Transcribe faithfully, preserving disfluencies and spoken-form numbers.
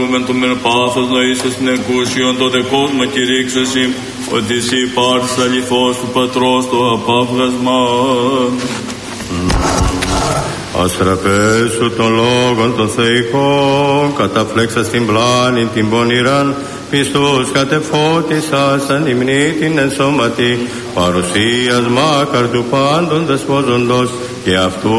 Μεν το μεν πάθος να είσαι στην εκούσιον τότε κόσμο κηρύξεσαι ότι εσύ υπάρχεις αληθώς του Πατρός το απάβγασμα. Αστραπέσου των λόγων των θεϊκών, καταφλέξα στην πλάνη την πονηράν, πιστούς κατεφώτισας σαν υμνή την ενσώματη, παρουσίας μάκαρ του πάντων δεσπόζοντος και αυτού